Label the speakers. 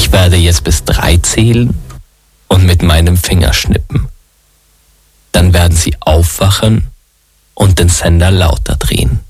Speaker 1: Ich werde jetzt bis 3 zählen und mit meinem Finger schnippen. Dann werden Sie aufwachen und den Sender lauter drehen.